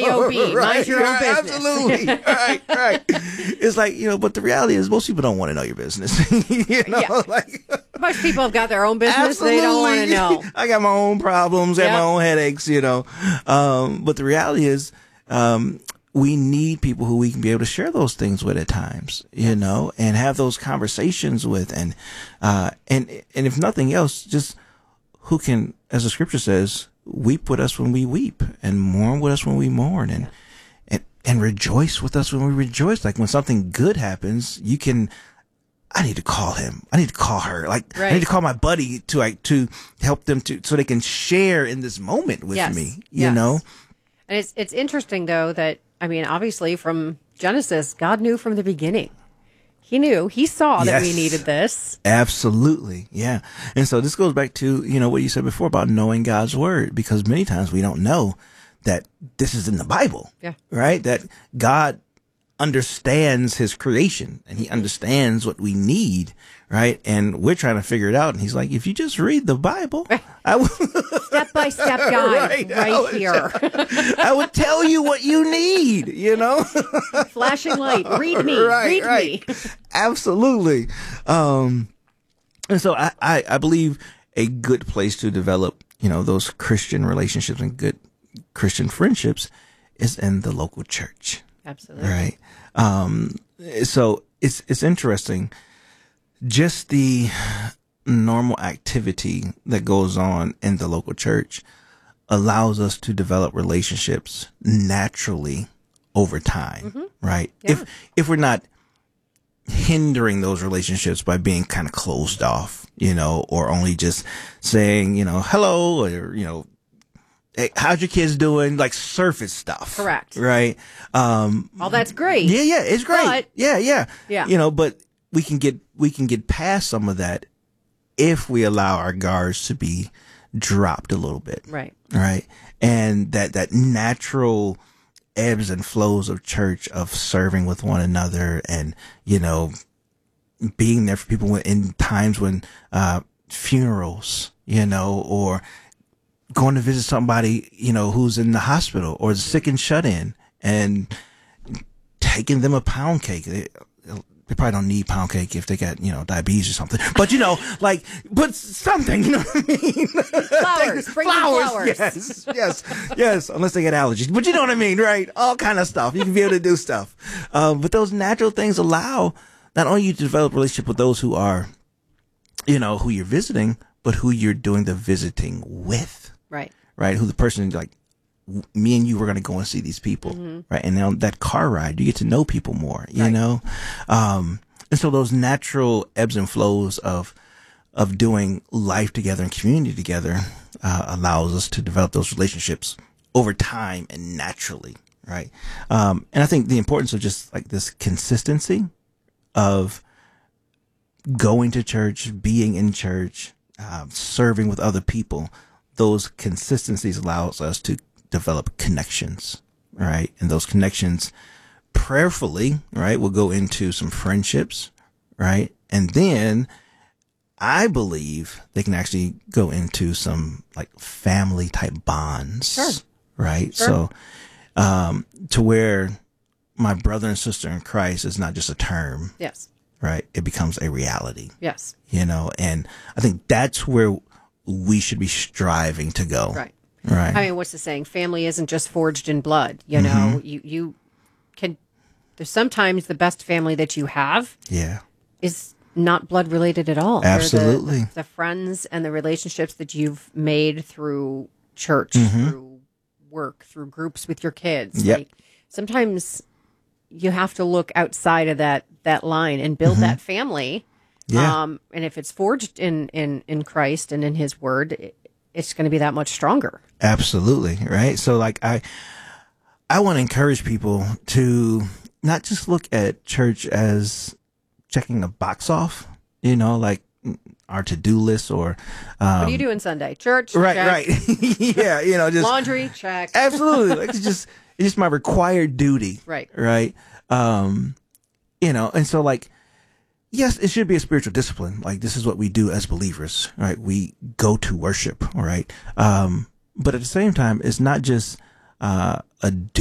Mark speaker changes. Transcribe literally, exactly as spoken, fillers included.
Speaker 1: Y O B,
Speaker 2: right,
Speaker 1: mind your own
Speaker 2: right,
Speaker 1: business.
Speaker 2: Absolutely. right, right. It's like, you know, but the reality is most people don't want to know your business. you know,
Speaker 1: Yeah.
Speaker 2: like
Speaker 1: Most people have got their own business.
Speaker 2: absolutely.
Speaker 1: They don't want to know.
Speaker 2: I got my own problems, I have my
Speaker 1: Yep.
Speaker 2: own headaches, you know. Um, but the reality is, um, we need people who we can be able to share those things with at times, you know, and have those conversations with, and, uh, and, and if nothing else, just who can, as the scripture says, weep with us when we weep and mourn with us when we mourn, and, and, and rejoice with us when we rejoice. Like when something good happens, you can, I need to call him. I need to call her. Like
Speaker 1: Right.
Speaker 2: I need to call my buddy to like, to help them to, so they can share in this moment with
Speaker 1: Yes.
Speaker 2: me, you
Speaker 1: Yes.
Speaker 2: know?
Speaker 1: And it's it's interesting though that I mean, obviously from Genesis, God knew from the beginning. He knew. He saw that we
Speaker 2: Yes.
Speaker 1: needed this.
Speaker 2: Absolutely. Yeah. And so this goes back to, you know, what you said before about knowing God's word, because many times we don't know that this is in the Bible,
Speaker 1: Yeah.
Speaker 2: right? That God understands his creation and he understands what we need, right? And we're trying to figure it out. And he's like, if you just read the Bible, I will,
Speaker 1: Step by step guide
Speaker 2: Right.
Speaker 1: right,
Speaker 2: I would-
Speaker 1: here.
Speaker 2: I would tell you what you need, you know?
Speaker 1: Flashing light. Read me.
Speaker 2: Right,
Speaker 1: Read
Speaker 2: right.
Speaker 1: me.
Speaker 2: Absolutely. Um, and so I, I, I believe a good place to develop, you know, those Christian relationships and good Christian friendships is in the local church.
Speaker 1: Absolutely.
Speaker 2: Right. Um, so it's, it's interesting. Just the normal activity that goes on in the local church allows us to develop relationships naturally over time.
Speaker 1: Mm-hmm.
Speaker 2: Right.
Speaker 1: Yeah.
Speaker 2: If, if we're not hindering those relationships by being kind of closed off, you know, or only just saying, you know, hello, or, you know, hey, how's your kids doing? Like surface stuff.
Speaker 1: Correct.
Speaker 2: Right. Um,
Speaker 1: All that's great.
Speaker 2: yeah, yeah, it's great.
Speaker 1: But-
Speaker 2: yeah, yeah.
Speaker 1: Yeah.
Speaker 2: You know, but we can get, we can get past some of that if we allow our guards to be dropped a little bit.
Speaker 1: Right.
Speaker 2: Right. And that, that natural ebbs and flows of church, of serving with one another and, you know, being there for people when, in times when, uh, funerals, you know, or going to visit somebody, you know, who's in the hospital or sick and shut in, and taking them a pound cake. They, they probably don't need pound cake if they got, you know, diabetes or something, but you know, like, but something, you know what I mean?
Speaker 1: Flowers. Bring them flowers.
Speaker 2: Yes, yes, yes, unless they get allergies, but you know what I mean, right? All kind of stuff. You can be able to do stuff. Um, but those natural things allow not only you to develop a relationship with those who are, you know, who you're visiting, but who you're doing the visiting with.
Speaker 1: Right.
Speaker 2: Right. Who the person, like, w- me and you were going to go and see these people.
Speaker 1: Mm-hmm.
Speaker 2: Right. And on that car ride, you get to know people more, you
Speaker 1: Right.
Speaker 2: know? Um, and so those natural ebbs and flows of, of doing life together and community together, uh, allows us to develop those relationships over time and naturally. Right. Um, and I think the importance of just like this consistency of going to church, being in church, um, serving with other people, those consistencies allows us to develop connections, right? And those connections prayerfully, right, will go into some friendships, right? And then I believe they can actually go into some like family type bonds,
Speaker 1: Sure.
Speaker 2: right?
Speaker 1: Sure.
Speaker 2: So, um, to where my brother and sister in Christ is not just a term,
Speaker 1: Yes.
Speaker 2: right? It becomes a reality,
Speaker 1: Yes.
Speaker 2: you know, and I think that's where we should be striving to go.
Speaker 1: Right.
Speaker 2: Right.
Speaker 1: I mean, what's the saying? Family isn't just forged in blood. You know, you, you can, there's sometimes the best family that you have
Speaker 2: yeah.
Speaker 1: is not blood related at all. They're the-
Speaker 2: Absolutely.
Speaker 1: The, the friends and the relationships that you've made through church,
Speaker 2: Mm-hmm.
Speaker 1: through work, through groups with your kids.
Speaker 2: Yep.
Speaker 1: Like sometimes you have to look outside of that, that line and build that family.
Speaker 2: Mm-hmm. Yeah.
Speaker 1: Um, and if it's forged in, in, in Christ and in his word, it, it's going to be that much stronger.
Speaker 2: Absolutely. Right. So like I, I want to encourage people to not just look at church as checking a box off, you know, like our to-do list or, um,
Speaker 1: What are you doing Sunday? Church?
Speaker 2: right,
Speaker 1: Check.
Speaker 2: right. yeah. You know, just
Speaker 1: Laundry? Check.
Speaker 2: absolutely. Like it's just, it's just my required duty.
Speaker 1: Right.
Speaker 2: Right. Um, you know, and so like, yes, it should be a spiritual discipline. Like this is what we do as believers, right? We go to worship, all right? Um, but at the same time, it's not just, uh, a